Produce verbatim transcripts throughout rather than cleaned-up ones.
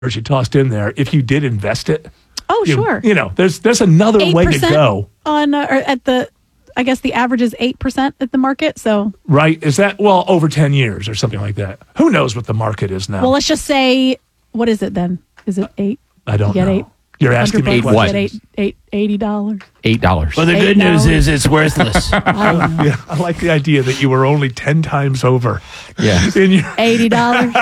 you tossed in there, if you did invest it, Oh, you, sure. You know, there's there's another way to go. On uh, or at the, I guess the average is eight percent at the market. So right, is that well over ten years or something like that? Who knows what the market is now? Well, let's just say, what is it then? Is it eight? I don't you get know. Eight, You're asking me what? what? Get eight, eight, eighty dollars. Eight dollars. Well, the Eight good news dollars. is it's worthless. I don't know. Yeah, I like the idea that you were only ten times over. Yeah. In your, Eighty dollars.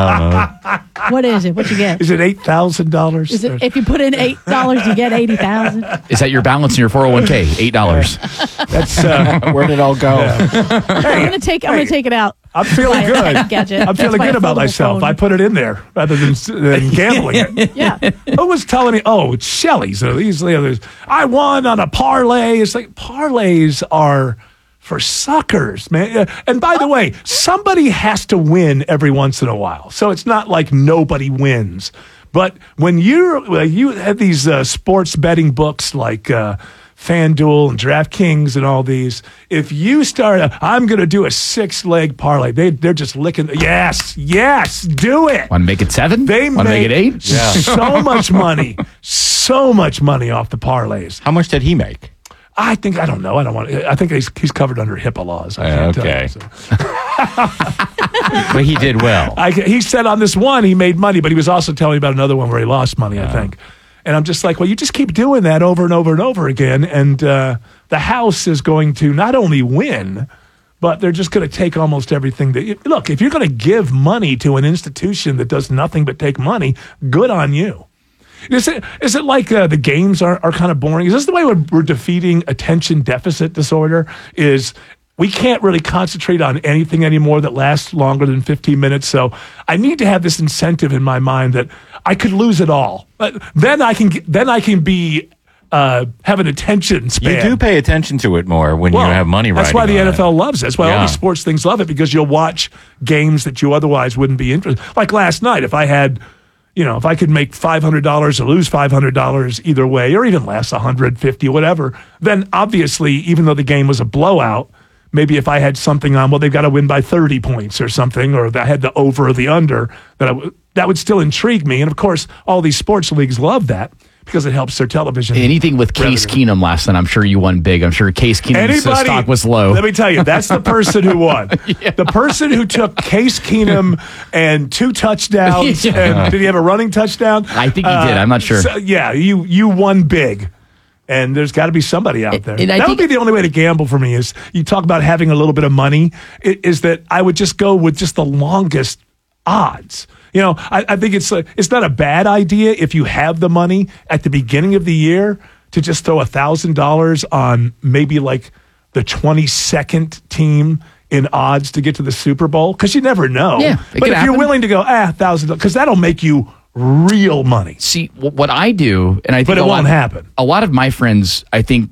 What is it? What you get? is it eight thousand dollars? Is it if you put in eight dollars, you get eighty thousand? Is that your balance in your four oh one k? Eight dollars. That's uh, Where did it all go? I'm gonna take. I'm gonna take it out. I'm feeling Why, good. gadget. I'm That's feeling why good I about fold my myself. phone. I put it in there rather than, than gambling it. Yeah. Who was telling me? Oh, it's Shelley's. So these the others. I won on a parlay. It's like parlays are for suckers, man. Uh, And by the way, somebody has to win every once in a while. So it's not like nobody wins. But when you're when you have these uh, sports betting books like uh, FanDuel and DraftKings and all these, if you start, a, I'm going to do a six-leg parlay, they, they're just licking. Yes, yes, do it. Want to make it seven? They Want to make it eight? so much money, so much money off the parlays. How much did he make? I think I don't know. I don't want. I think he's he's covered under HIPAA laws. I can't Okay. tell you, so. But he did well. I, he said on this one he made money, but he was also telling me about another one where he lost money. I think, and I'm just like, well, you just keep doing that over and over and over again, and uh, the house is going to not only win, but they're just going to take almost everything that. You, look, if you're going to give money to an institution that does nothing but take money, good on you. Is it is it like uh, the games are, are kind of boring? Is this the way we're, we're defeating attention deficit disorder? Is we can't really concentrate on anything anymore that lasts longer than fifteen minutes. So I need to have this incentive in my mind that I could lose it all. But then I can get- then I can be uh, have an attention span. You do pay attention to it more when Well, you have money That's riding why the on N F L it. loves it. That's why all Yeah. these sports things love it, because you'll watch games that you otherwise wouldn't be interested. Like last night, if I had, you know, if I could make five hundred dollars or lose five hundred dollars either way, or even less, one hundred fifty, whatever, then obviously, even though the game was a blowout, maybe if I had something on, well, they've got to win by thirty points or something, or if I had the over or the under, that I w- that would still intrigue me. And of course, all these sports leagues love that because it helps their television. Anything with Case revenue. Keenum last night, I'm sure you won big. I'm sure Case Keenum's uh, Anybody, stock was low. Let me tell you, that's the person who won. The person who took Case Keenum and two touchdowns. Yeah. And did he have a running touchdown? I think he did. I'm not sure. so- yeah, you you won big. And there's got to be somebody out there. And I That would think- be the only way to gamble for me. Is you talk about having a little bit of money, i- is that I would just go with just the longest odds. You know, I, I think it's a, it's not a bad idea if you have the money at the beginning of the year to just throw a thousand dollars on maybe like the twenty-second team in odds to get to the Super Bowl, because you never know. Yeah, it but could if happen. you're willing to go ah thousand, because that'll make you real money. See, wh- what I do, and I think But it a lot, won't happen. A lot of my friends, I think,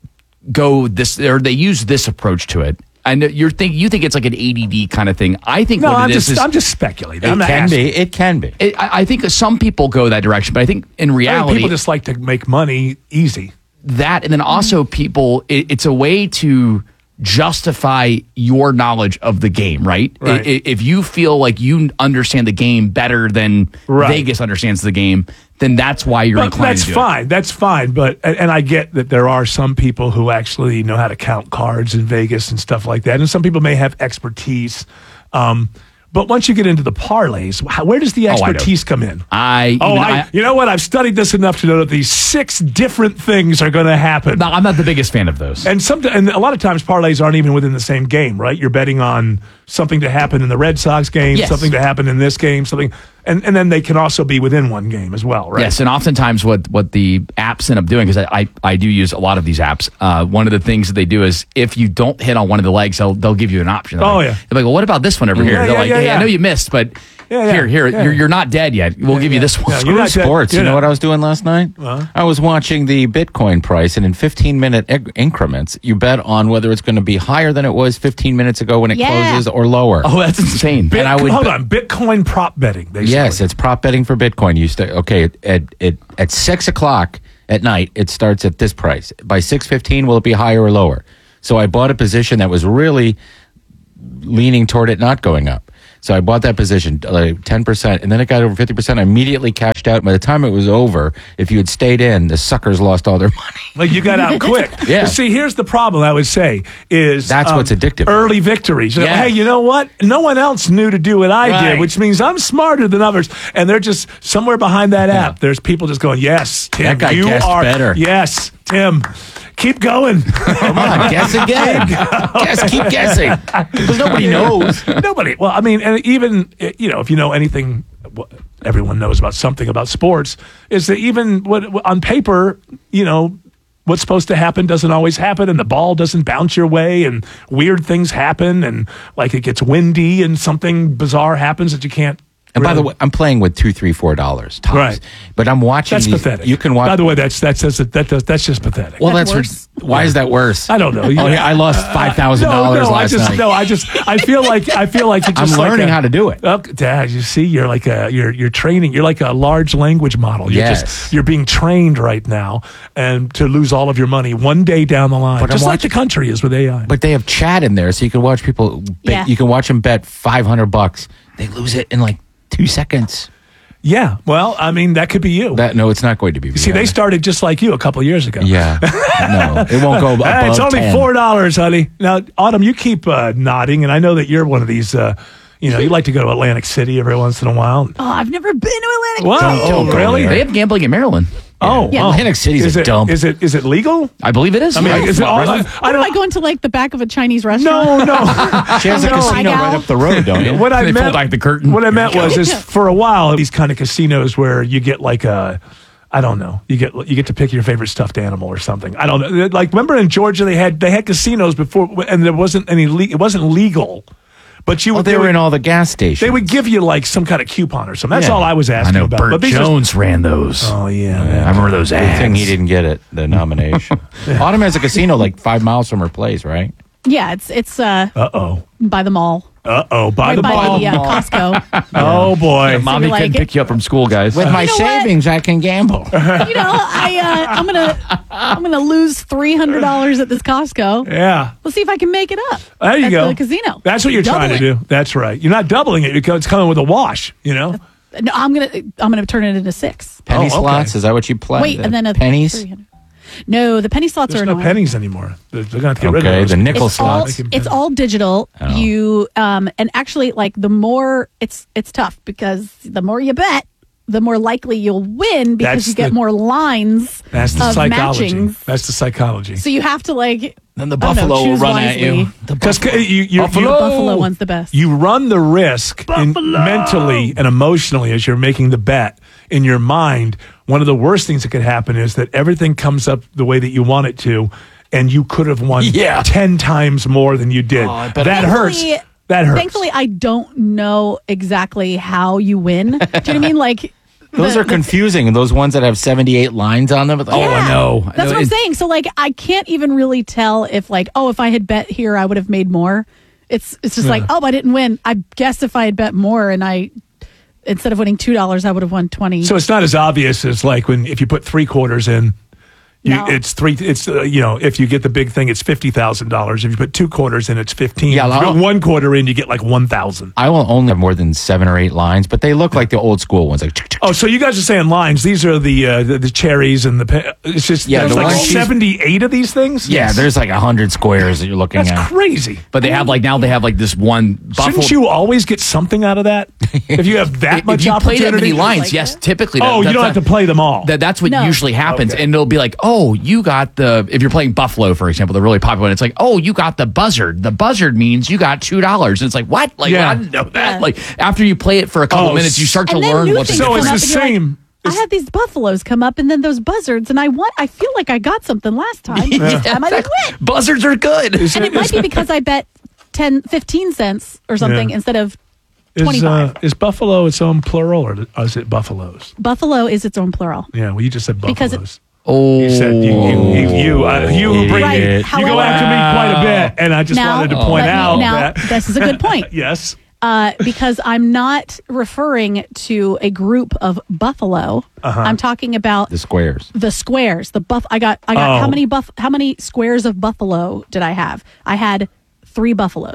go this, or they use this approach to it. I know you're think you think it's like an A D D kind of thing. I think No, what I'm it is just is I'm just speculating. I'm It not can asking. be. It can be. it, I I think some people go that direction, but I think in I think reality, people just like to make money easy. that, and then also people, it, it's a way to justify your knowledge of the game, right? Right. I- If you feel like you understand the game better than Right. Vegas understands the game, then that's why you're But inclined that's to do fine. That's fine. But and, and I get that there are some people who actually know how to count cards in Vegas and stuff like that, and some people may have expertise. Um, but once you get into the parlays, how, where does the I know. expertise come in? it. I, Oh, even I, I, you know what? I've studied this enough to know that these six different things are going to happen. no, I'm not the biggest fan of those. And some, and a lot of times parlays aren't even within the same game, right? You're betting on something to happen in the Red Sox game, Yes. something to happen in this game, something, and, and then they can also be within one game as well, right? Yes, and oftentimes what, what the apps end up doing, because I, I, I do use a lot of these apps, uh, one of the things that they do is if you don't hit on one of the legs, they'll, they'll give you an option. They're Oh, like, yeah. They're like, well, what about this one over here? Yeah, They're yeah, like, yeah, hey, yeah. I know you missed, but Yeah, yeah, here, here, yeah. You're, you're not dead yet. We'll give you this one. Yeah, Screw you're not dead. sports. You You're know not- what I was doing last night? I was watching the Bitcoin price, and in fifteen minute ig- increments, you bet on whether it's going to be higher than it was fifteen minutes ago when it Yeah. closes or lower. Oh, that's insane. Bit- and I would hold bet- on, Bitcoin prop betting. They Yes, started. it's prop betting for Bitcoin. You stay okay at at, at at six o'clock at night. It starts at this price. By six fifteen, will it be higher or lower? So I bought a position that was really leaning toward it not going up. So I bought that position, like ten percent, and then it got over fifty percent. I immediately cashed out. By the time it was over, if you had stayed in, the suckers lost all their money. Like you got out quick. Yeah. But see, here's the problem. I would say is That's um, what's addictive. Early victories. Yeah. Hey, you know what? No one else knew to do what I Right. did, which means I'm smarter than others. And they're just somewhere behind that app. There's people just going, "Yes, Tim, That guy you guessed are better." Yes, Tim, keep going." Come on, guess again. Guess, keep guessing. Because nobody knows. Nobody. Well, I mean, and even you know, if you know anything, what everyone knows about something about sports is that even what on paper, you know, what's supposed to happen doesn't always happen, and the ball doesn't bounce your way, and weird things happen, and like it gets windy, and something bizarre happens that you can't. And by really- the way, I'm playing with two, three, four dollars tops. Right. But I'm watching. that's these, pathetic. You can watch. By the way, that's that's that's that does, that's just pathetic. well, That's that's, worse. ri- why is that worse? I don't know. Oh, yeah, I lost five thousand no, dollars no, I last just night. no, I just I feel like I feel like it's I'm just like learning a- how to do it. Oh, Dad, you see, you're like a you're you're training. You're like a large language model. You're Yes. just you're being trained right now, and to lose all of your money one day down the line, But I'm just like watching- the country is with A I. But they have chat in there, so you can watch people. Bet, Yeah. You can watch them bet five hundred bucks. They lose it in like two seconds. yeah, well, I mean, that could be you. That no, it's not going to be. see, they started just like you a couple of years ago. Yeah, no, it won't go above Hey, it's only ten. four dollars, honey. Now, Autumn, you keep uh, nodding, and I know that you're one of these. Uh, you know, you like to go to Atlantic City every once in a while. Oh, I've never been to Atlantic. Wow, Don't- don't oh, go really? there. They have gambling in Maryland. Oh, Yeah. oh. Atlantic City's is a it, dump. Is it is it legal? I believe it is. I mean, Yeah. is it all, I, I What am don't. I going to like the back of a Chinese restaurant? No, no. She has a No. casino Hi, right Gal. up the road, don't you? What I They meant, pull back the curtain. What I meant Here you was, go. is for a while these kind of casinos where you get like a, I don't know, you get you get to pick your favorite stuffed animal or something. I don't know. Like remember in Georgia they had they had casinos before, and there wasn't any. Le- it wasn't legal, but you Oh, would. they were would, in all the gas stations. They would give you like some kind of coupon or something. That's Yeah. all I was I asking know about. Burt But these are- Jones ran those. oh yeah, I man. remember those Good ads. thing he didn't get it, the nomination. Autumn has a casino like five miles from her place, right? Yeah, it's it's uh Uh oh. by the mall, Uh oh. By right the by ball. the uh, Costco. Oh boy. Mommy like couldn't it. pick you up from school, guys. With my You know what? savings, I can gamble. you know, I uh, I'm gonna I'm gonna lose three hundred dollars at this Costco. Yeah. Let's see if I can make it up. There you at go. The casino. That's what you're Double trying to it. do. That's right. You're not doubling it because it's coming with a wash. You know. No, I'm gonna I'm gonna turn it into six. Penny Oh, okay. slots, is that what you play? Wait, and then a pennies. three hundred. No, the penny slots There's are no annoying. pennies anymore. They're, they're going to have to get rid Okay, of those. the nickel It's all slots. it's all digital. Oh. You um and actually like the more it's it's tough because the more you bet, the more likely you'll win because That's you get the- more lines That's the of psychology. matchings. That's the psychology. So you have to like Then the I don't know, buffalo will choose run at wisely. you. The Because buffalo. you, you, Buffalo. you, The buffalo one's the best. you run the risk in, mentally and emotionally as you're making the bet in your mind. One of the worst things that could happen is that everything comes up the way that you want it to, and you could have won Yeah. ten times more than you did. I bet that hurts. Thankfully- That hurts. Thankfully, I don't know exactly how you win. Do you know what I mean? Like Those the- are confusing. And those ones that have seventy-eight lines on them. Oh, Yeah. I know. That's know, what I'm it- saying. So like I can't even really tell if like, oh, if I had bet here I would have made more. It's it's just like, Yeah. oh, I didn't win. I guess if I had bet more and I instead of winning two dollars, I would have won twenty. So it's not as obvious as like when if you put three quarters in, you, No. it's three. It's uh, you know if you get the big thing, it's fifty thousand dollars. If you put two quarters in, it's fifteen. Yeah, if you I'll- put one quarter in, you get like one thousand. I will only have more than seven or eight lines, but they look like the old school ones. Like, Oh, so you guys are saying lines? These are the uh, the, the cherries and the. pe- It's just Yeah, there's the like ones she's- seventy-eight of these things. yeah, there's like a hundred squares that you're looking That's at. crazy. But they have like now they have like this one buffalo. Shouldn't you always get something out of that? If you have that if much you play opportunity, that many lines, Like yes, that? typically. Oh, you that's don't have not- to play them all. That, that's what No. usually happens, Okay. and it'll be like, oh, you got the. If you're playing Buffalo, for example, the really popular one, it's like, oh, you got the buzzard. The buzzard means you got two dollars. And it's like, what? Like, Yeah. I didn't know that. Yeah. Like after you play it for a couple Oh, minutes, you start to and then learn new what the things So come it's difference. the up and you're same. Like, I had these buffaloes come up and then those buzzards, and I won. I feel like I got something last time. This time I didn't win. Buzzards are good. Is And it might is- be because I bet ten, fifteen cents or something Yeah. instead of is, twenty-five. uh, is buffalo its own plural or is it buffaloes? buffalo is its own plural. Yeah, well, you just said Because buffaloes. it- Oh, You said you you you, you, uh, you who bring Right. you go However- after me quite a bit, and I just Now- wanted to Oh. point Let me- out now, that this is a good point. yes. Uh, because I'm not referring to a group of buffalo. Uh-huh. I'm talking about The squares. the squares. The buff. I got. I got. Oh. How many buff? How many squares of buffalo did I have? I had three buffaloes.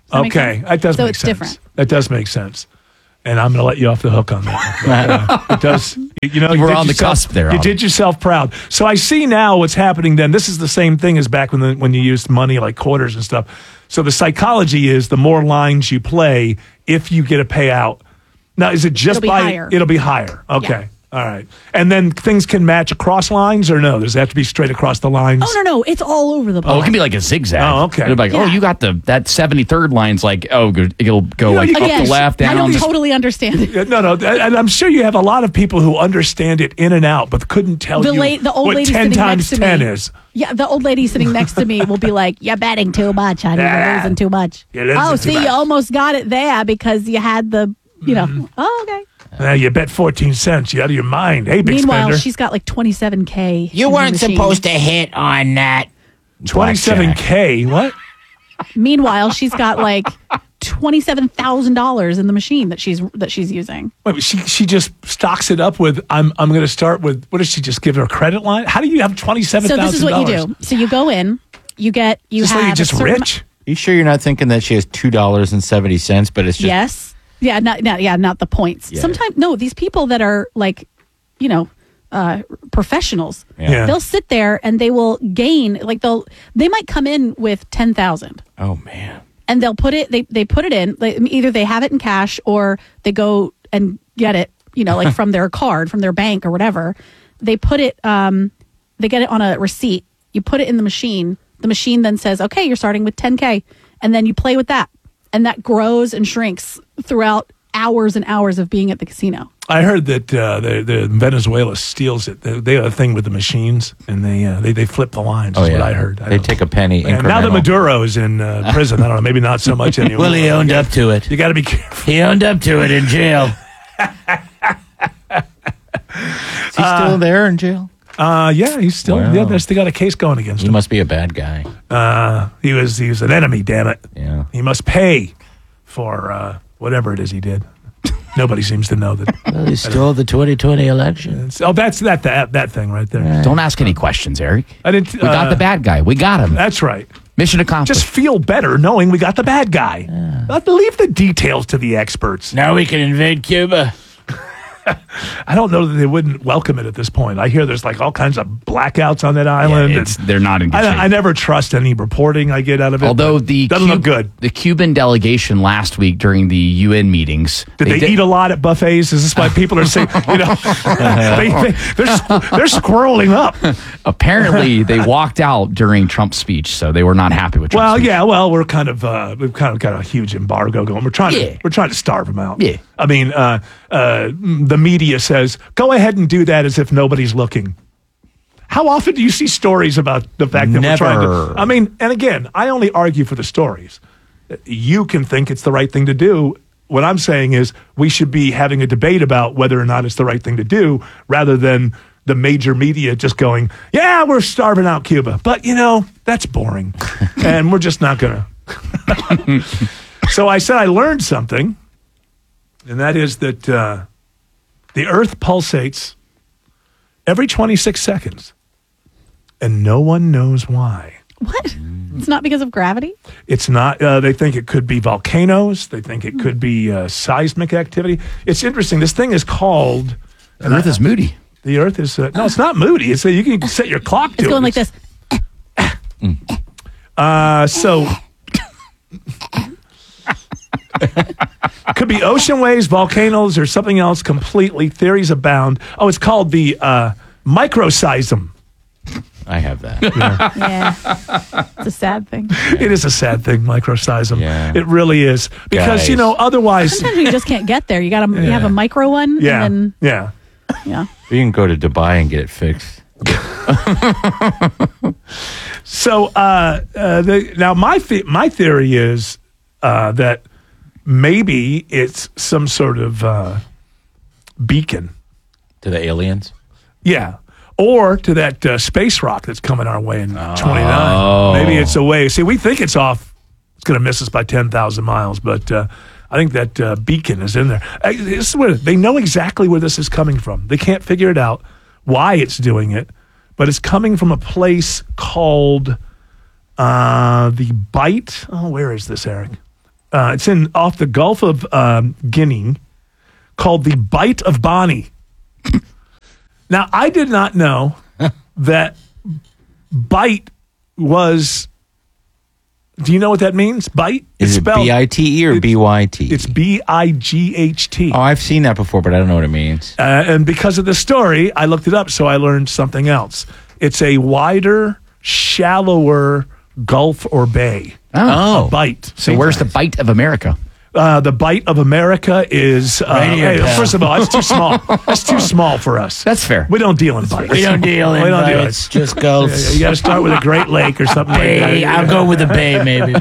that make Okay, sense? that does so make it's sense. different. That does make sense. And I'm going to let you off the hook on that. But, uh, it does. You, you know, you We're did on the yourself- cusp there, You Autumn. did yourself proud. So I see now what's happening. Then this is the same thing as back when the, when you used money like quarters and stuff. So the psychology is the more lines you play, if you get a payout. Now, is it just It'll be by higher. It'll be higher. Okay. All right. And then things can match across lines, or no? Does it have to be straight across the lines? Oh no, no, it's all over the place. Oh, it can be like a zigzag. Oh, okay. It'll be like, oh, Yeah. you got the that seventy-third line's like, oh, good. It'll go You know, like you up can- the left, I down. don't totally understand it. Yeah, No, no, and I'm sure you have a lot of people who understand it in and out, but couldn't tell The you la- the old what lady ten sitting times next to ten me. is. Yeah, the old lady sitting next to me will be like, "You're betting too much, honey. Yeah. You're losing too much." You're losing Oh, too see, much. you almost got it there because you had the, you know. Mm-hmm. Oh, okay. Uh, you bet fourteen cents. You out of your mind. Hey, big Meanwhile, spender. she's got like twenty-seven K. You weren't supposed to hit on that. twenty-seven K. What? Meanwhile, she's got like twenty-seven thousand dollars in the machine that she's that she's using. Wait, she she just stocks it up with. I'm I'm going to start with. What does she just give her a credit line? How do you have twenty-seven So thousand? this is what you do. So you go in, you get you Just have like you're a just certain rich. You sure you're not thinking that she has two dollars and seventy cents, but it's just Yes. Yeah, not, not yeah, not the points. Yeah. Sometimes no, these people that are like, you know, uh professionals. Yeah. They'll sit there and they will gain like they'll they might come in with ten thousand oh man. and they'll put it they they put it in like either they have it in cash or they go and get it, you know, like from their card, from their bank or whatever. They put it um they get it on a receipt. You put it in the machine. The machine then says, "Okay, you're starting with ten K." And then you play with that. And that grows and shrinks throughout hours and hours of being at the casino. I heard that uh, the, the Venezuela steals it. They, they have a thing with the machines, and they uh, they they flip the lines. Oh is yeah. what I heard. I They don't- take a penny. And now that incremental. Maduro's in uh, prison, I don't know. Maybe not so much anymore. Well, he owned up to it. You got to be careful. He owned up to it in jail. Is he still there in jail? Uh, yeah, he's still. Wow. Yeah, they still got a case going against He him. must be a bad guy. Uh, he was he was an enemy. Damn it. Yeah. He must pay for uh, whatever it is he did. Nobody seems to know that. Well, he stole the twenty twenty election. It's- oh, that's that that that thing right there. Don't ask any questions, Eric. I didn't. We got uh, the bad guy. We got him. That's right. Mission accomplished. Just feel better knowing we got the bad guy. Let leave the details to the experts. Now we can invade Cuba. I don't know that they wouldn't welcome it at this point. I hear there's like all kinds of blackouts on that Yeah, island. it's, and they're not in good I, shape. I never trust any reporting I get out of it. Although but the doesn't Cub- look good. the Cuban delegation last week during the U N meetings, Did they, eat a lot at buffets? Is this why people are saying, you know, they, they, they're, squ- they're squirreling up? Apparently, they walked out during Trump's speech, so they were not happy with Trump's Well, speech. yeah, well, we're kind of, uh, we've kind of got a huge embargo going. We're trying Yeah. to, we're trying to starve them out. Yeah. I mean, uh, uh, the media says, go ahead and do that as if nobody's looking. How often do you see stories about the fact that we're trying Never. to? I mean, and again, I only argue for the stories. You can think it's the right thing to do. What I'm saying is we should be having a debate about whether or not it's the right thing to do rather than the major media just going, yeah, we're starving out Cuba. But, you know, that's boring. And we're just not going to. So I said I learned something, and that is that uh, the earth pulsates every twenty-six seconds, and no one knows why. What? It's not because of gravity? It's not, uh, they think it could be volcanoes. They think it could be uh, seismic activity. It's interesting. This thing is called, The Earth is moody. the earth is, uh, no, it's not moody. It's, uh, you can set your clock to It's it. going like this. Uh, so, could be ocean waves, volcanoes, or something else completely. Theories abound. Oh, it's called the uh, microseism. I have that. Yeah. It's a sad thing. It is a sad thing, microseism. Yeah. It really is. Because, Guys. you know, otherwise, Sometimes you just can't get there. You got to you have a micro one. yeah, And yeah. then, yeah. You can go to Dubai and get it fixed. So uh, uh, the, now my the- my theory is uh, that maybe it's some sort of uh, beacon, To the aliens? yeah, or to that uh, space rock that's coming our way in twenty-nine. Maybe it's a way. See, we think it's off. It's going to miss us by ten thousand miles, but uh, I think that uh, beacon is in there. Uh, this is where they know exactly where this is coming from. They can't figure it out why it's doing it, but it's coming from a place called uh, the Bight. Oh, where is this, Eric? Uh, it's in off the Gulf of um, Guinea, called the Bight of Bonny. Now, I did not know that bite was. Do you know what that means? Bite? Is it B I T E or B Y T? It's B I G H T. Oh, I've seen that before, but I don't know what it means. Uh, and because of the story, I looked it up, so I learned something else. It's a wider, shallower gulf or bay. Oh. A bite. So where's the bite of America? Uh, the Bight of America is, uh, Radio hey, pal. first of all, that's too small. That's too small for us. That's fair. We don't deal in bites. We don't deal in We don't do bites, it. just Yeah, gulfs. you got to start with a Great Lake or something Bay, like that. I'll go with the bay, maybe.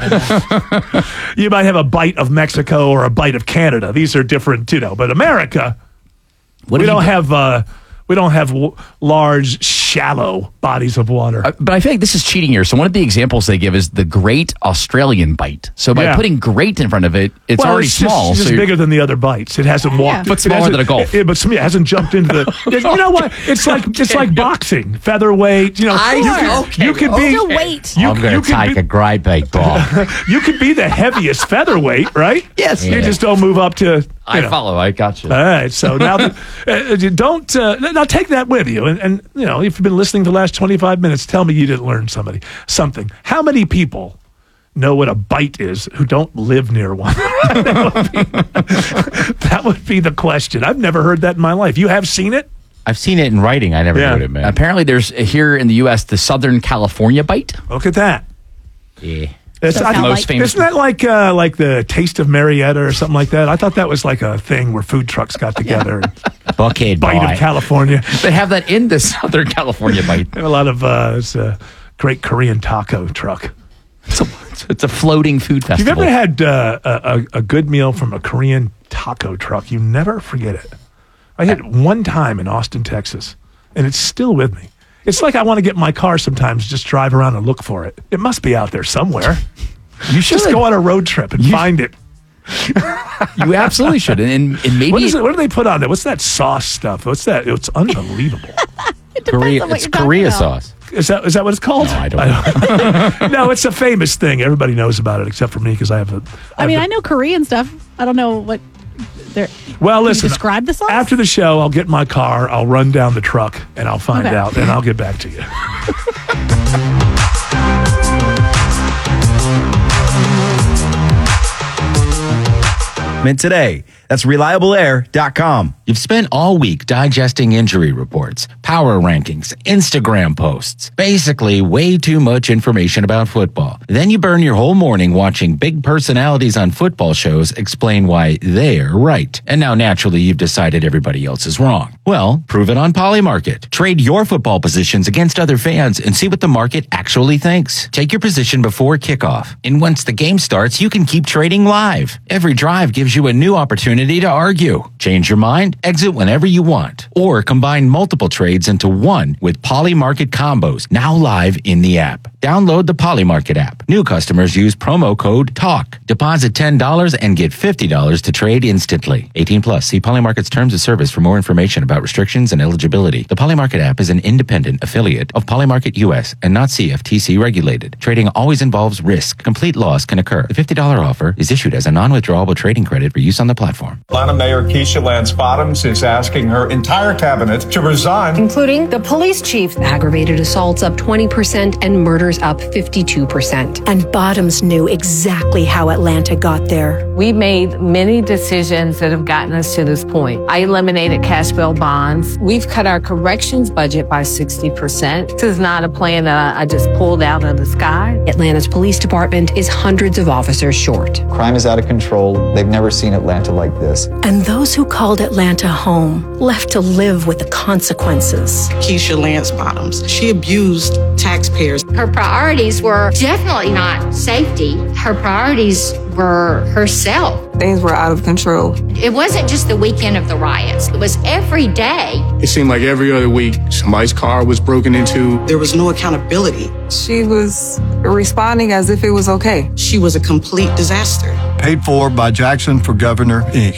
You might have a bite of Mexico or a bite of Canada. These are different, you know. But America, What we have you don't done? have uh, we don't have w- large, shallow bodies of water. Uh, but I feel like this is cheating here. So one of the examples they give is the Great Australian Bite. So by Yeah. putting great in front of it, it's Well, already it's just- small. It's just so you're- bigger than the other bites. It hasn't walked. But it smaller hasn't- than a golf. It, but it hasn't jumped into the. You know what? It's like it's like boxing, featherweight. You know, I- you can, okay, you can be. Still weight. You, I'm going you to take can a great big ball. be, you could be the heaviest featherweight, right? Yes. You Yeah. just don't move up to. You I know. follow. I got you. All right, so now the, uh, you don't uh, now take that with you, and, and you know if you've been listening for the last twenty-five minutes, tell me you didn't learn somebody something. How many people know what a bite is who don't live near one? that, would be, that would be the question. I've never heard that in my life. You have seen it? I've seen it in writing. I never Yeah. knew what it meant. Apparently, there's uh, here in the U S the Southern California Bite. Look at that. Yeah. It's, Does I, sound Most like- famous. isn't that like uh, like the Taste of Marietta or something like that? I thought that was like a thing where food trucks got together. and Buckhead Bite bite. of California. They have that in the Southern California Bite. They have a lot of uh, it's a great Korean taco truck. It's a, it's a floating food If you've festival. ever had uh, a, a, a good meal from a Korean taco truck, you never forget it. I had it one time in Austin, Texas, and it's still with me. It's like I want to get in my car sometimes, just drive around and look for it. It must be out there somewhere. You should just go on a road trip and find it. You absolutely should. And, and maybe What is it? What do they put on there? What's that sauce stuff? What's that? It's unbelievable. Korea, on what it's you're talking Korea about. sauce. Is that is that what it's called? No, I don't know. No, it's a famous thing. Everybody knows about it except for me because I have a. I mean, have I know Korean stuff. I don't know what they're. Well, Can you listen. describe the sauce? After the show, I'll get in my car, I'll run down the truck, and I'll find Okay. out, and I'll get back to you. Mint today. That's reliable air dot com. You've spent all week digesting injury reports, power rankings, Instagram posts, basically way too much information about football. Then you burn your whole morning watching big personalities on football shows explain why they're right. And now naturally you've decided everybody else is wrong. Well, prove it on Polymarket. Trade your football positions against other fans and see what the market actually thinks. Take your position before kickoff. And once the game starts, you can keep trading live. Every drive gives you a new opportunity to argue. Change your mind, exit whenever you want, or combine multiple trades into one with Polymarket combos, now live in the app. Download the Polymarket app. New customers use promo code TALK. Deposit ten dollars and get fifty dollars to trade instantly. eighteen plus. See Polymarket's terms of service for more information about restrictions and eligibility. The Polymarket app is an independent affiliate of Polymarket U S and not C F T C regulated. Trading always involves risk. Complete loss can occur. The fifty dollars offer is issued as a non-withdrawable trading credit for use on the platform. Atlanta Mayor Keisha Lance Bottoms is asking her entire cabinet to resign. Including the police chief. Aggravated assaults up twenty percent and murders up fifty-two percent. And Bottoms knew exactly how Atlanta got there. We made many decisions that have gotten us to this point. I eliminated cash bail bonds. We've cut our corrections budget by sixty percent. This is not a plan that I just pulled out of the sky. Atlanta's police department is hundreds of officers short. Crime is out of control. They've never seen Atlanta like this. And those who called Atlanta home left to live with the consequences. Keisha Lance Bottoms. She abused taxpayers. Her priorities were definitely not safety. Her priorities were herself. Things were out of control. It wasn't just the weekend of the riots. It was every day. It seemed like every other week somebody's car was broken into. There was no accountability. She was responding as if it was okay. She was a complete disaster. Paid for by Jackson for Governor, Incorporated.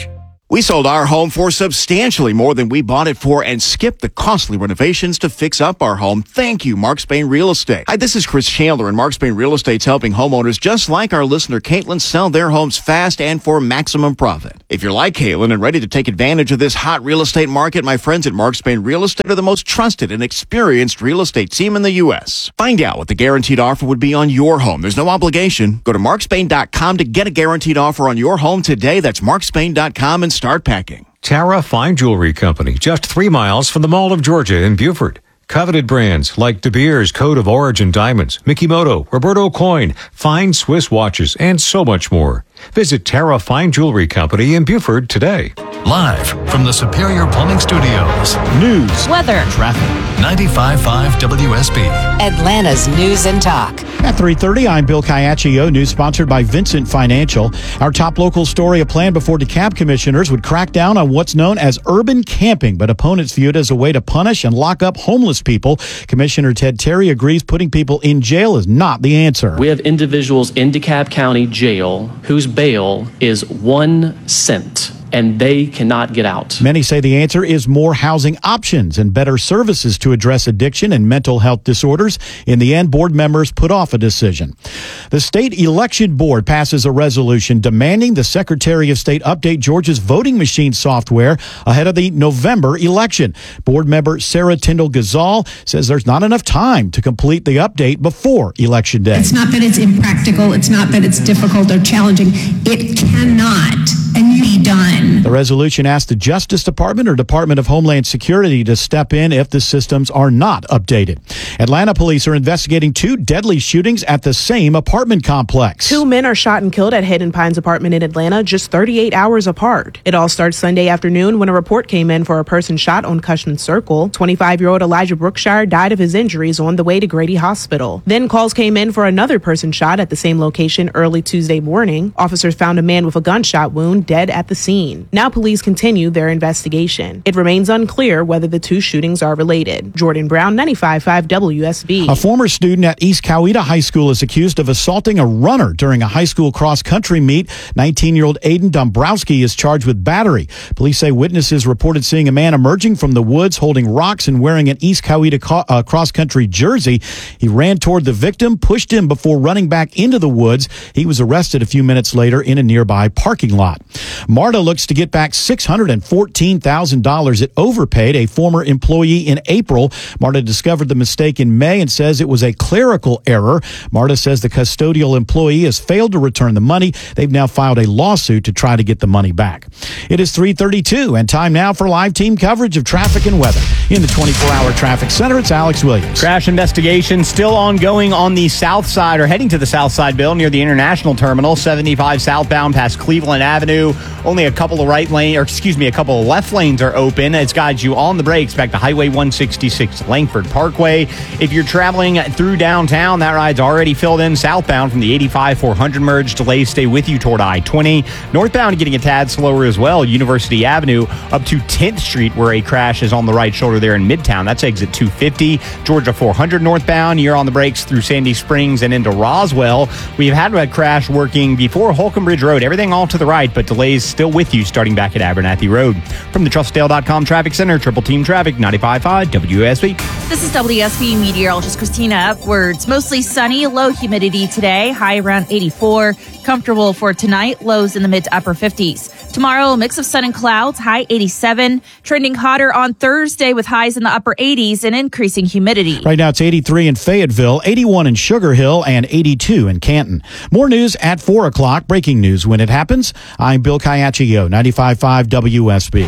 We sold our home for substantially more than we bought it for and skipped the costly renovations to fix up our home. Thank you, Mark Spain Real Estate. Hi, this is Chris Chandler, and Mark Spain Real Estate's helping homeowners just like our listener Caitlin sell their homes fast and for maximum profit. If you're like Caitlin and ready to take advantage of this hot real estate market, my friends at Mark Spain Real Estate are the most trusted and experienced real estate team in the U S. Find out what the guaranteed offer would be on your home. There's no obligation. Go to mark spain dot com to get a guaranteed offer on your home today. That's mark spain dot com and start packing. Tara Fine Jewelry Company, just three miles from the Mall of Georgia in Buford. Coveted brands like De Beers Code of Origin Diamonds, Mikimoto, Roberto Coin, fine Swiss watches, and so much more. Visit Tara Fine Jewelry Company in Buford today. Live from the Superior Plumbing Studios. News, weather, traffic. ninety-five point five W S B. Atlanta's News and Talk. At three thirty, I'm Bill Caiaccio. News sponsored by Vincent Financial. Our top local story, a plan before DeKalb commissioners would crack down on what's known as urban camping, but opponents view it as a way to punish and lock up homeless people. Commissioner Ted Terry agrees putting people in jail is not the answer. We have individuals in DeKalb County Jail whose bail is one cent. And they cannot get out. Many say the answer is more housing options and better services to address addiction and mental health disorders. In the end, board members put off a decision. The state election board passes a resolution demanding the Secretary of State update Georgia's voting machine software ahead of the November election. Board member Sarah Tyndall Gazal says there's not enough time to complete the update before Election Day. It's not that it's impractical. It's not that it's difficult or challenging. It cannot and be done. The resolution asked the Justice Department or Department of Homeland Security to step in if the systems are not updated. Atlanta police are investigating two deadly shootings at the same apartment complex. Two men are shot and killed at Hidden Pines apartment in Atlanta just thirty-eight hours apart. It all starts Sunday afternoon when a report came in for a person shot on Cushman Circle. twenty-five-year-old Elijah Brookshire died of his injuries on the way to Grady Hospital. Then calls came in for another person shot at the same location early Tuesday morning. Officers found a man with a gunshot wound dead at the scene. Now police continue their investigation. It remains unclear whether the two shootings are related. Jordan Brown, ninety-five point five W S B. A former student at East Coweta High School is accused of assaulting a runner during a high school cross-country meet. nineteen-year-old Aiden Dombrowski is charged with battery. Police say witnesses reported seeing a man emerging from the woods holding rocks and wearing an East Coweta co- uh, cross-country jersey. He ran toward the victim, pushed him before running back into the woods. He was arrested a few minutes later in a nearby parking lot. MARTA looks to get back six hundred fourteen thousand dollars it overpaid a former employee in April. MARTA discovered the mistake in May and says it was a clerical error. MARTA says the custodial employee has failed to return the money. They've now filed a lawsuit to try to get the money back. It is three thirty-two and time now for live team coverage of traffic and weather. In the twenty-four hour traffic center, it's Alex Williams. Crash investigation still ongoing on the south side, or heading to the south side, Bill, near the International Terminal, seventy-five southbound past Cleveland Avenue. Only a couple of right lane, or excuse me, a couple of left lanes are open. It's guides you on the brakes back to Highway one sixty-six, Langford Parkway. If you're traveling through downtown, that ride's already filled in southbound from the eighty-five four hundred merge. Delays stay with you toward I twenty. Northbound getting a tad slower as well. University Avenue up to tenth Street, where a crash is on the right shoulder there in Midtown. That's exit two fifty. Georgia four hundred northbound. You're on the brakes through Sandy Springs and into Roswell. We've had a crash working before Holcomb Bridge Road. Everything all to the right, but delays still with you starting back at Abernathy Road. From the Trust Dale dot com Traffic Center, Triple Team Traffic, ninety-five point five W S B. This is W S B meteorologist Christina Upwards. Mostly sunny, low humidity today, high around eighty-four. Comfortable for tonight, lows in the mid to upper fifties. Tomorrow, a mix of sun and clouds, high eighty-seven. Trending hotter on Thursday with highs in the upper eighties and increasing humidity. Right now it's eighty-three in Fayetteville, eighty-one in Sugar Hill, and eighty-two in Canton. More news at four o'clock. Breaking news when it happens. I'm Bill Caiaccio, ninety-five point five W S B.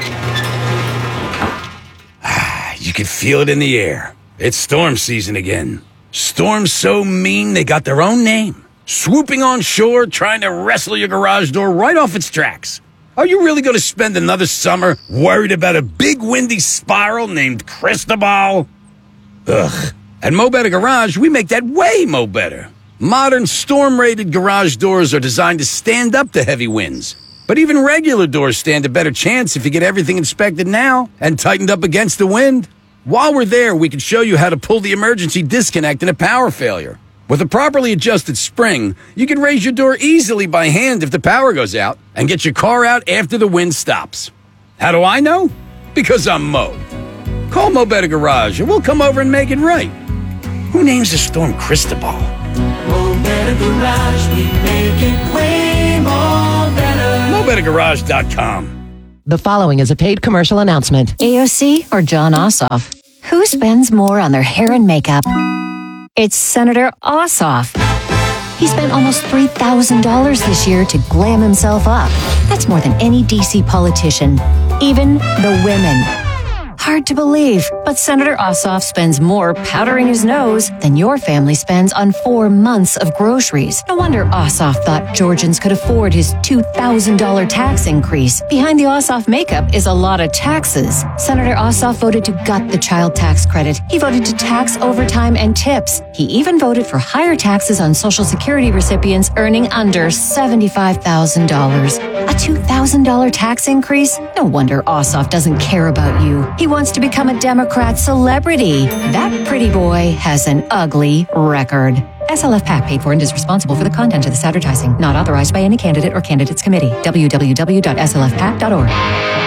You can feel it in the air. It's storm season again. Storms so mean they got their own name. Swooping on shore, trying to wrestle your garage door right off its tracks. Are you really going to spend another summer worried about a big windy spiral named Cristobal? Ugh. At Mo Better Garage, we make that way mo better. Modern storm-rated garage doors are designed to stand up to heavy winds. But even regular doors stand a better chance if you get everything inspected now and tightened up against the wind. While we're there, we can show you how to pull the emergency disconnect in a power failure. With a properly adjusted spring, you can raise your door easily by hand if the power goes out and get your car out after the wind stops. How do I know? Because I'm Mo. Call Mo Better Garage and we'll come over and make it right. Who names the storm Cristobal? Mo Better Garage, we make it way more better. Mo Better Garage dot com. The following is a paid commercial announcement. A O C or John Ossoff? Who spends more on their hair and makeup? It's Senator Ossoff. He spent almost three thousand dollars this year to glam himself up. That's more than any D C politician, even the women. Hard to believe, but Senator Ossoff spends more powdering his nose than your family spends on four months of groceries. No wonder Ossoff thought Georgians could afford his two thousand dollars tax increase. Behind the Ossoff makeup is a lot of taxes. Senator Ossoff voted to gut the child tax credit. He voted to tax overtime and tips. He even voted for higher taxes on Social Security recipients earning under seventy-five thousand dollars. A two thousand dollars tax increase? No wonder Ossoff doesn't care about you. He wants to become a Democrat celebrity. That pretty boy has an ugly record. S L F PAC paid for and is responsible for the content of this advertising. Not authorized by any candidate or candidates committee. w w w dot s l f pac dot org.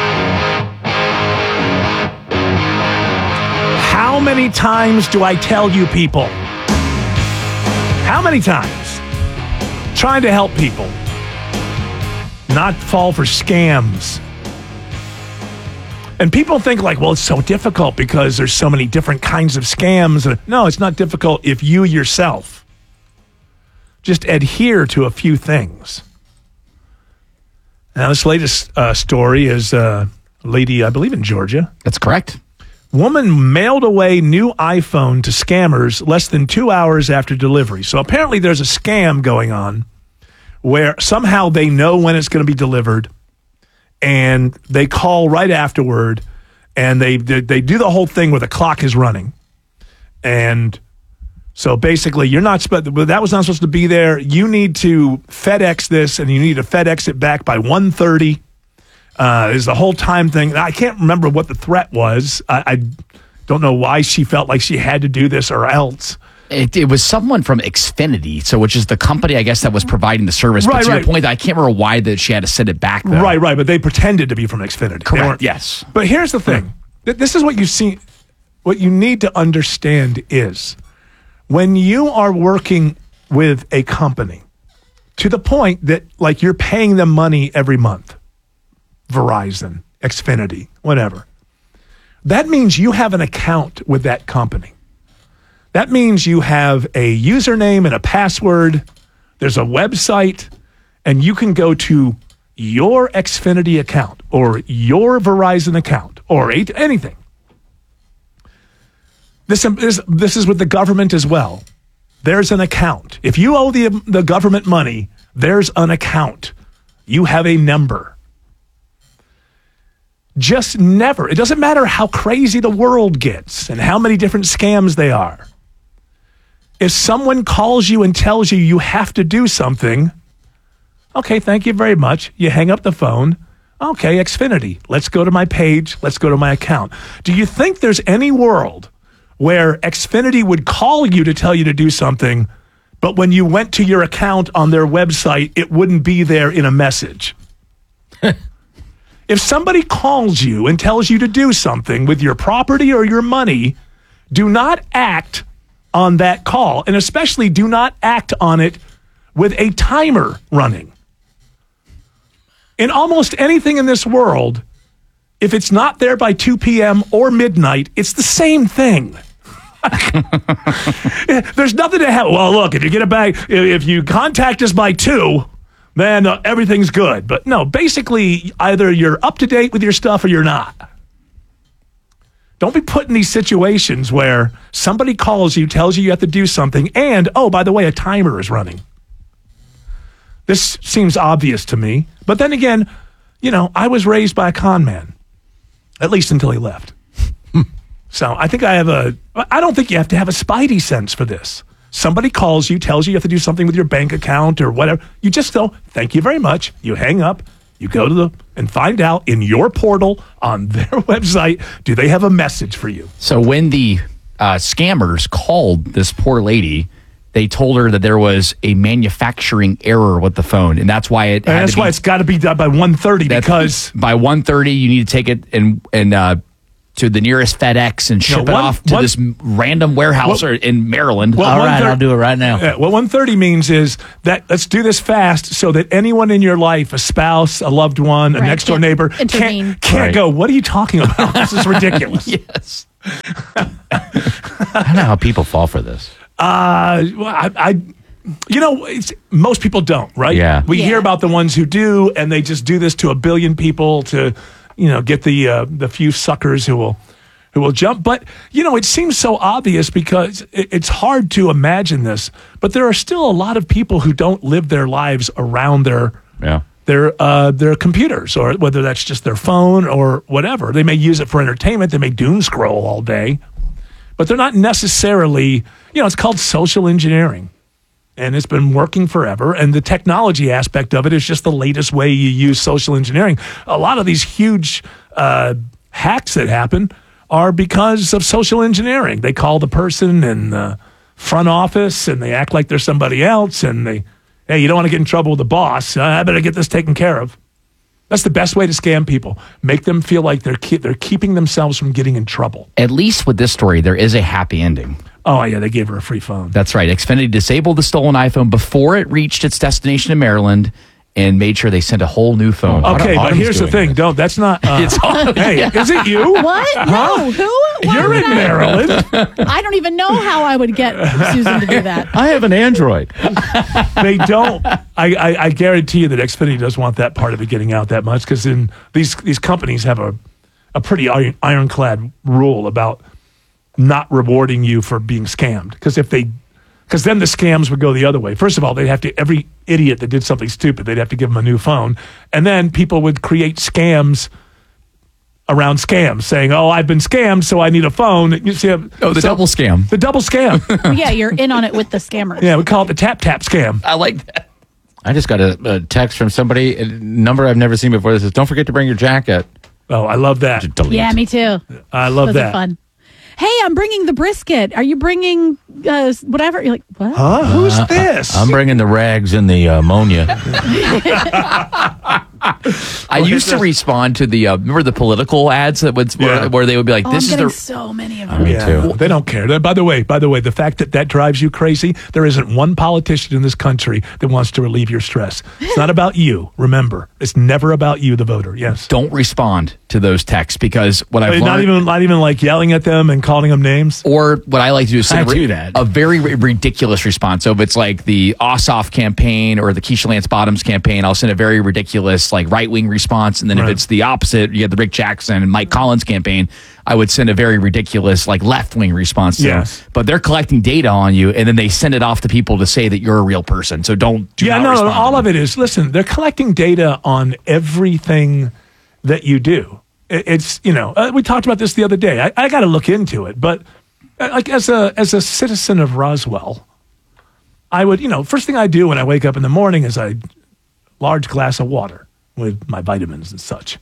How many times do I tell you people? How many times? Trying to help people not fall for scams. And people think like, well, it's so difficult because there's so many different kinds of scams. No, it's not difficult if you yourself just adhere to a few things. Now, this latest uh, story is uh, a lady, I believe in Georgia. That's correct. Woman mailed away new iPhone to scammers less than two hours after delivery. So apparently there's a scam going on where somehow they know when it's going to be delivered. And they call right afterward, and they, they they do the whole thing where the clock is running. And so basically, you're not supposed that was not supposed to be there. You need to FedEx this, and you need to FedEx it back by one thirty. Uh, is the whole time thing. I can't remember what the threat was. I, I don't know why she felt like she had to do this or else. It, it was someone from Xfinity, so which is the company, I guess, that was providing the service. Right, but to right. your point, I can't remember why that she had to send it back, though. Right, right, but they pretended to be from Xfinity. Correct, yes. But here's the thing. Th- This is what you see. What you need to understand is when you are working with a company to the point that, like, you're paying them money every month, Verizon, Xfinity, whatever, that means you have an account with that company. That means you have a username and a password. There's a website, and you can go to your Xfinity account or your Verizon account or anything. This is, this is with the government as well. There's an account. If you owe the, the government money, there's an account. You have a number. Just never. It doesn't matter how crazy the world gets and how many different scams they are. If someone calls you and tells you you have to do something, okay, thank you very much. You hang up the phone. Okay, Xfinity. Let's go to my page. Let's go to my account. Do you think there's any world where Xfinity would call you to tell you to do something, but when you went to your account on their website, it wouldn't be there in a message? If somebody calls you and tells you to do something with your property or your money, do not act on that call, and especially do not act on it with a timer running. In almost anything in this world, if it's not there by two p.m. or midnight, it's the same thing. There's nothing to have. Well, look, if you get it back, if you contact us by two, then uh, everything's good. But no, basically, either you're up to date with your stuff or you're not. Don't be put in these situations where somebody calls you, tells you you have to do something, and, oh, by the way, a timer is running. This seems obvious to me. But then again, you know, I was raised by a con man, at least until he left. So I think I have a, I don't think you have to have a spidey sense for this. Somebody calls you, tells you you have to do something with your bank account or whatever. You just go, thank you very much. You hang up. You go to the and find out in your portal on their website, do they have a message for you? So when the uh, scammers called this poor lady, they told her that there was a manufacturing error with the phone, and that's why it. And had that's to be, why it's got to be done by one thirty because by one thirty you need to take it and and uh, to the nearest FedEx and ship No, it one- off to one- this random warehouse What- or in Maryland. What All one right, thir- I'll do it right now. Yeah, what one thirty means is that let's do this fast so that anyone in your life, a spouse, a loved one, a Right, next door can't neighbor, intervene. can't, can't Right. go, what are you talking about? This is ridiculous. Yes. I don't know how people fall for this. Uh, well, I, I, you know, it's, most people don't, right? Yeah. We Yeah. hear about the ones who do, and they just do this to a billion people to, you know, get the uh, the few suckers who will who will jump. But you know, it seems so obvious because it, it's hard to imagine this. But there are still a lot of people who don't live their lives around their Yeah. their uh, their computers, or whether that's just their phone or whatever. They may use it for entertainment. They may doom scroll all day, but they're not necessarily, you know, it's called social engineering. And it's been working forever. And the technology aspect of it is just the latest way you use social engineering. A lot of these huge uh, hacks that happen are because of social engineering. They call the person in the front office and they act like they're somebody else. And they, hey, you don't want to get in trouble with the boss. Uh, I better get this taken care of. That's the best way to scam people. Make them feel like they're keep, they're keeping themselves from getting in trouble. At least with this story, there is a happy ending. Oh, yeah, they gave her a free phone. That's right. Xfinity disabled the stolen iPhone before it reached its destination in Maryland and made sure they sent a whole new phone. Okay, Autumn- but Autumn's here's the doing thing. Don't. That's not. Uh, It's Autumn, hey, yeah. is it you? What? No. Who? Why You're would in I- Maryland. I don't even know how I would get Susan to do that. I have an Android. They don't. I, I, I guarantee you that Xfinity doesn't want that part of it getting out that much because in these these companies have a a pretty iron, ironclad rule about not rewarding you for being scammed. Because if they, because then the scams would go the other way. First of all, they'd have to every idiot that did something stupid, they'd have to give them a new phone, and then people would create scams around scams, saying, "Oh, I've been scammed, so I need a phone." You see, Oh, the so- double scam. the double scam. Well, yeah, you're in on it with the scammers. Yeah, we call it the tap tap scam. I like that. I just got a, a text from somebody, a number I've never seen before. That says, "Don't forget to bring your jacket." Oh, I love that. Delete. Yeah, me too. I love Those that. are fun. Hey, I'm bringing the brisket. Are you bringing uh, whatever? You're like, what? Huh? Who's this? I'm bringing the rags and the uh, ammonia. I used to respond to the uh, remember the political ads that would where, Yeah. where they would be like, Oh, "This I'm is getting the." so many of them. Me Yeah, too. they don't care. By the way, by the way, the fact that that drives you crazy, there isn't one politician in this country that wants to relieve your stress. It's not about you. Remember, it's never about you, the voter. Yes. Don't respond to those texts because what I've not learned, even not even like yelling at them and calling them names. or what I like to do is send I a, do that. a very ri- ridiculous response. So if it's like the Ossoff campaign or the Keisha Lance Bottoms campaign, I'll send a very ridiculous like right wing response. And then Right. if it's the opposite, you have the Rick Jackson and Mike Collins campaign, I would send a very ridiculous like left wing response to Yes. them. But they're collecting data on you, and then they send it off to people to say that you're a real person. So don't. Do yeah, not no, no. respond to All them. of it is. Listen, they're collecting data on everything that you do. It- It's you know uh, we talked about this the other day. I, I got to look into it, but uh, like as a as a citizen of Roswell, I would you know first thing I do when I wake up in the morning is I large glass of water with my vitamins and such.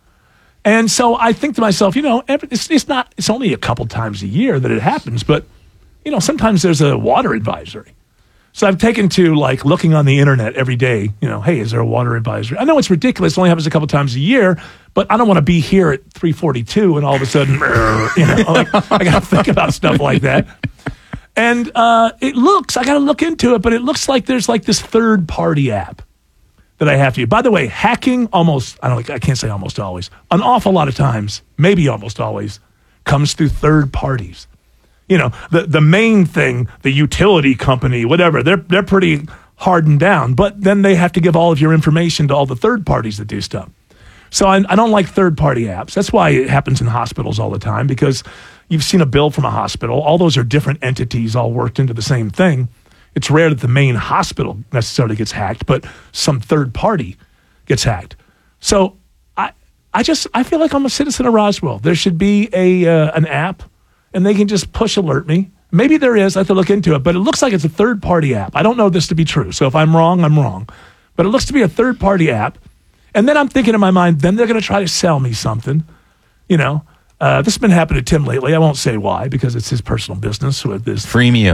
And so I think to myself, you know, every, it's, it's not, it's only a couple times a year that it happens, but, you know, sometimes there's a water advisory. So I've taken to like looking on the internet every day, you know, hey, is there a water advisory? I know it's ridiculous. It only happens a couple times a year, but I don't want to be here at three forty-two and all of a sudden, you know, like, I got to think about stuff like that. And uh, it looks, I got to look into it, but it looks like there's like this third party app that I have to use. By the way, hacking almost, I don't I can't say almost always, an awful lot of times, maybe almost always, comes through third parties. You know, the the main thing, the utility company, whatever, they're they're pretty hardened down, but then they have to give all of your information to all the third parties that do stuff. So I, I don't like third party apps. That's why it happens in hospitals all the time, because you've seen a bill from a hospital. All those are different entities all worked into the same thing. It's rare that the main hospital necessarily gets hacked, but some third party gets hacked. So I I just I feel like I'm a citizen of Roswell. There should be a uh, an app, and they can just push alert me. Maybe there is. I have to look into it, but it looks like it's a third party app. I don't know this to be true. So if I'm wrong, I'm wrong. But it looks to be a third party app. And then I'm thinking in my mind, then they're going to try to sell me something. You know, uh, this has been happening to Tim lately. I won't say why because it's his personal business with this Freemium.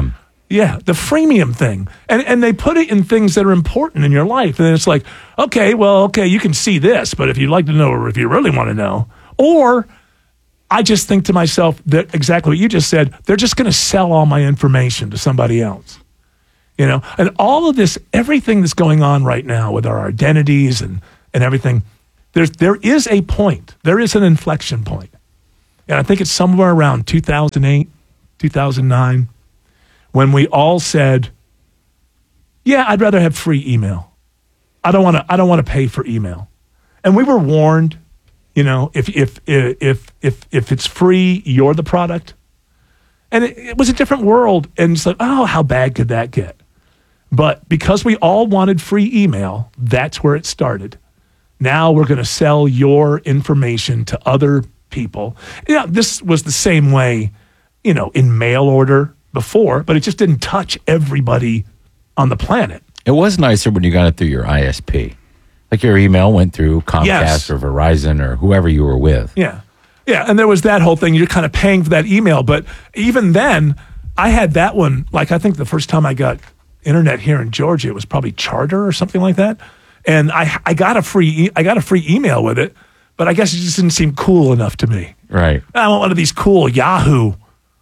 Yeah, the freemium thing. And and they put it in things that are important in your life. And it's like, okay, well, okay, you can see this, but if you'd like to know or if you really want to know, or I just think to myself that exactly what you just said, they're just going to sell all my information to somebody else. You know, and all of this, everything that's going on right now with our identities and, and everything, there's, there is a point. There is an inflection point. And I think it's somewhere around two thousand eight, two thousand nine, when we all said, yeah, I'd rather have free email. I don't want to, I don't want to pay for email. And we were warned, you know, if, if, if, if, if it's free, you're the product. And it, it was a different world. And it's like, oh, how bad could that get? But because we all wanted free email, that's where it started. Now we're going to sell your information to other people. Yeah, this was the same way, you know, in mail order before, but it just didn't touch everybody on the planet. It was nicer when you got it through your I S P. Like your email went through Comcast Yes. or Verizon or whoever you were with. Yeah. Yeah, and there was that whole thing. You're kind of paying for that email. But even then, I had that one, like I think the first time I got internet here in Georgia, it was probably Charter or something like that. And I I got a free e- I got a free email with it, but I guess it just didn't seem cool enough to me. Right. I want one of these cool Yahoo.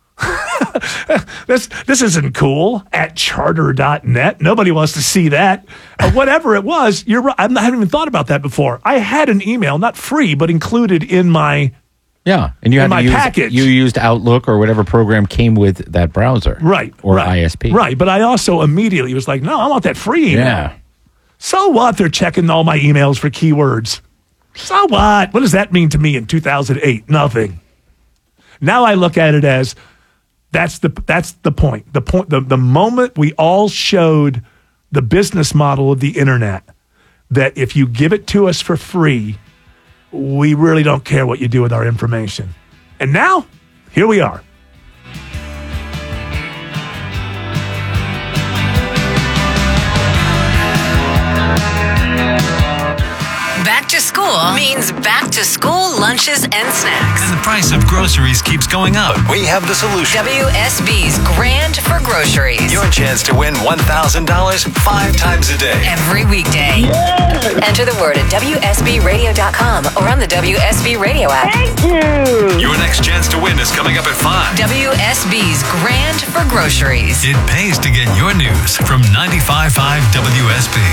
this this isn't cool at charter dot net. Nobody wants to see that. Uh, whatever it was, you're right. I haven't even thought about that before. I had an email, not free, but included in my Yeah, and you in had my to use, package. You used Outlook or whatever program came with that browser. Right. Or right, I S P. Right, but I also immediately was like, no, I want that free email. Yeah. So what? They're checking all my emails for keywords. So what? What does that mean to me in two thousand eight? Nothing. Now I look at it as that's the that's the point. The point the, the moment we all showed the business model of the internet, that if you give it to us for free, we really don't care what you do with our information. And now, here we are. Back to school means back to school lunches and snacks. And the price of groceries keeps going up. We have the solution. W S B's Grand for Groceries. Your chance to win one thousand dollars five times a day. Every weekday. Enter the word at W S B radio dot com or on the W S B Radio app. Thank you. Your next chance to win is coming up at five. W S B's Grand for Groceries. It pays to get your news from ninety-five point five W S B.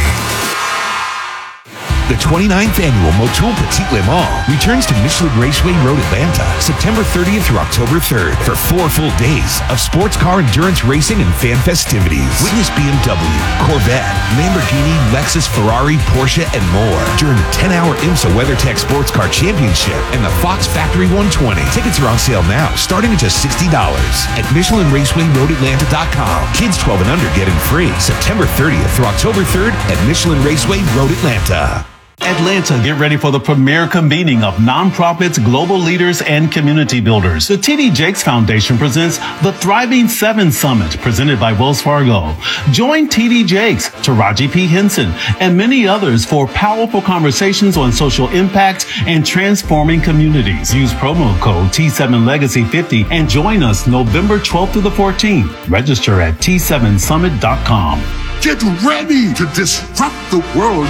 The twenty-ninth Annual Motul Petit Le Mans returns to Michelin Raceway Road, Atlanta, September thirtieth through October third for four full days of sports car endurance racing and fan festivities. Witness B M W, Corvette, Lamborghini, Lexus, Ferrari, Porsche, and more during the ten-hour IMSA WeatherTech Sports Car Championship and the Fox Factory one twenty. Tickets are on sale now, starting at just sixty dollars at Michelin Raceway Road Atlanta dot com. Kids twelve and under get in free September thirtieth through October third at Michelin Raceway Road Atlanta. Atlanta, get ready for the premier convening of nonprofits, global leaders, and community builders. The T D Jakes Foundation presents the Thriving Seven Summit, presented by Wells Fargo. Join T D Jakes, Taraji P. Henson, and many others for powerful conversations on social impact and transforming communities. Use promo code T seven Legacy fifty and join us November twelfth through the fourteenth. Register at T seven summit dot com. Get ready to disrupt the world.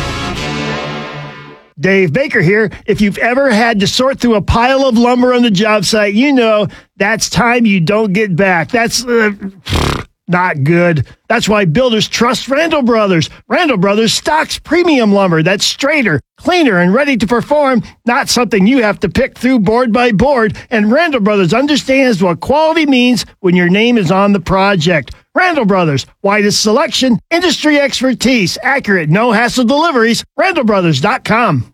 Dave Baker here. If you've ever had to sort through a pile of lumber on the job site, you know that's time you don't get back. That's uh, not good. That's why builders trust Randall Brothers. Randall Brothers stocks premium lumber that's straighter, cleaner, and ready to perform, not something you have to pick through board by board. And Randall Brothers understands what quality means when your name is on the project. Randall Brothers, widest selection, industry expertise, accurate, no-hassle deliveries, randall brothers dot com.